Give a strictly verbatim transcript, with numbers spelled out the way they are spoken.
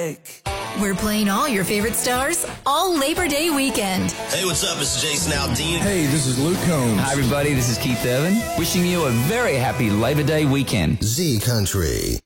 break. We're playing all your favorite stars all Labor Day weekend. Hey, what's up? It's Jason Aldean. Hey, this is Luke Combs. Hi, everybody. This is Keith Urban. Wishing you a very happy Labor Day weekend. Z Country.